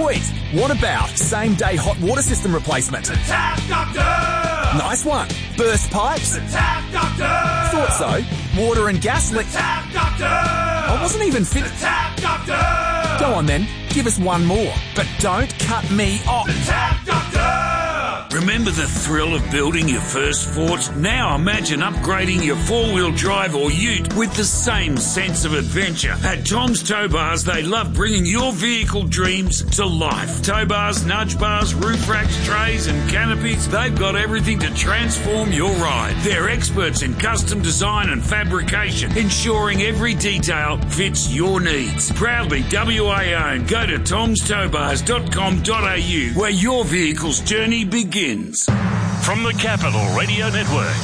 Sweet. What about same-day hot water system replacement? The Tap Doctor! Nice one. Burst pipes? The Tap Doctor! Thought so. Water and gas leak. The Tap Doctor! I wasn't even The Tap Doctor! Go on then, give us one more. But don't cut me off. The Tap Doctor! Remember the thrill of building your first Fort? Now imagine upgrading your four-wheel drive or ute with the same sense of adventure. At Tom's Tow Bars, they love bringing your vehicle dreams to life. Tow bars, nudge bars, roof racks, trays and canopies, they've got everything to transform your ride. They're experts in custom design and fabrication, ensuring every detail fits your needs. Proudly WA owned. Go to tomstowbars.com.au where your vehicle's journey begins. From the Capital Radio Network,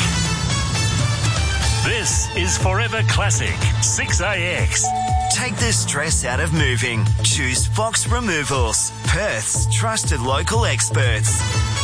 this is Forever Classic 6AX. Take the stress out of moving. Choose Fox Removals, Perth's trusted local experts.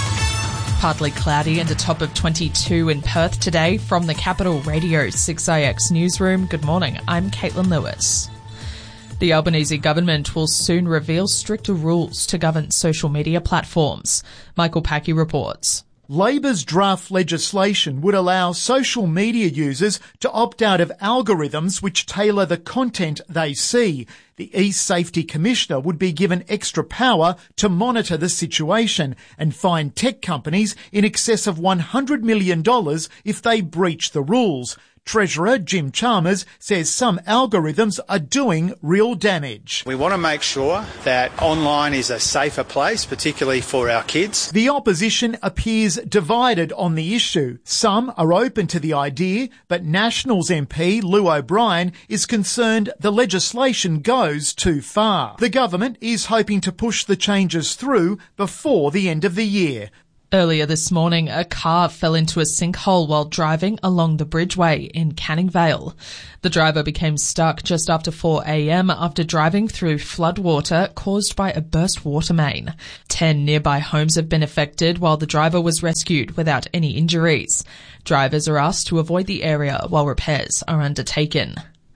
Partly cloudy and a top of 22 in Perth today. From the Capital Radio 6AX newsroom, good morning, I'm Caitlin Lewis. The Albanese government will soon reveal stricter rules to govern social media platforms. Michael Packy reports. Labor's draft legislation would allow social media users to opt out of algorithms which tailor the content they see. The e-Safety Commissioner would be given extra power to monitor the situation and fine tech companies in excess of $100 million if they breach the rules. Treasurer Jim Chalmers says some algorithms are doing real damage. We want to make sure that online is a safer place, particularly for our kids. The opposition appears divided on the issue. Some are open to the idea, but Nationals MP Lou O'Brien is concerned the legislation goes too far. The government is hoping to push the changes through before the end of the year. Earlier this morning, a car fell into a sinkhole while driving along the Bridgeway in Canning Vale. The driver became stuck just after 4 a.m. after driving through floodwater caused by a burst water main. 10 nearby homes have been affected while the driver was rescued without any injuries. Drivers are asked to avoid the area while repairs are undertaken.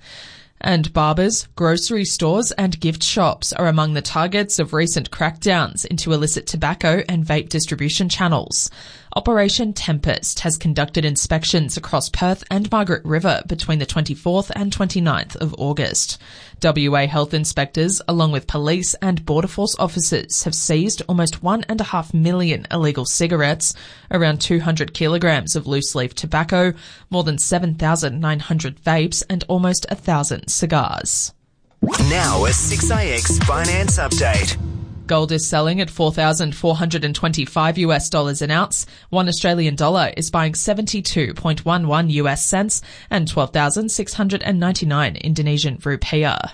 And barbers, grocery stores and gift shops are among the targets of recent crackdowns into illicit tobacco and vape distribution channels. Operation Tempest has conducted inspections across Perth and Margaret River between the 24th and 29th of August. WA health inspectors, along with police and Border Force officers, have seized almost 1.5 million illegal cigarettes, around 200 kilograms of loose-leaf tobacco, more than 7,900 vapes and almost 1,000 cigars. Now a 6AX finance update. Gold is selling at $4,425 an ounce. $1 is buying 72.11 US cents and 12,699 Indonesian rupiah.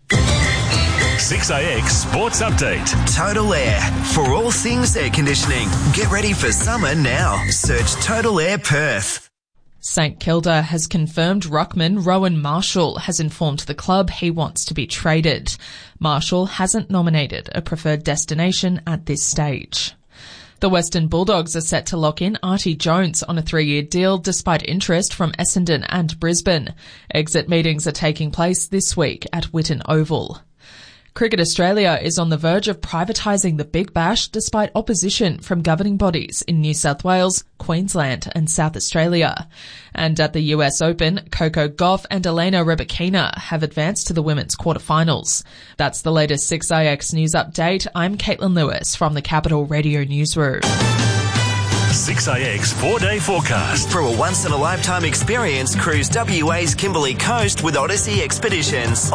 6AX Sports Update. Total Air. For all things air conditioning. Get ready for summer now. Search Total Air Perth. St Kilda has confirmed ruckman Rowan Marshall has informed the club he wants to be traded. Marshall hasn't nominated a preferred destination at this stage. The Western Bulldogs are set to lock in Artie Jones on a 3-year deal despite interest from Essendon and Brisbane. Exit meetings are taking place this week at Whitten Oval. Cricket Australia is on the verge of privatising the Big Bash despite opposition from governing bodies in New South Wales, Queensland and South Australia. And at the US Open, Coco Gauff and Elena Rybakina have advanced to the women's quarterfinals. That's the latest 6AX News Update. I'm Caitlin Lewis from the Capital Radio Newsroom. 6AX 4-day forecast. For a once-in-a-lifetime experience, cruise WA's Kimberley Coast with Odyssey Expeditions.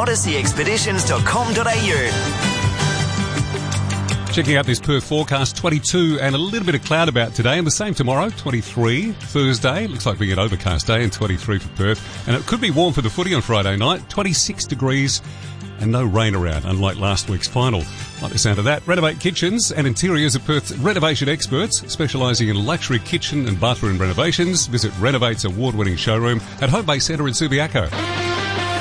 odysseyexpeditions.com.au. Checking out this Perth forecast, 22 and a little bit of cloud about today, and the same tomorrow, 23. Thursday, looks like being an overcast day, and 23 for Perth. And it could be warm for the footy on Friday night, 26 degrees and no rain around, unlike last week's final. Like the sound of that. Renovate Kitchens and Interiors are Perth's renovation experts, specialising in luxury kitchen and bathroom renovations. Visit Renovate's award-winning showroom at Home Bay Centre in Subiaco.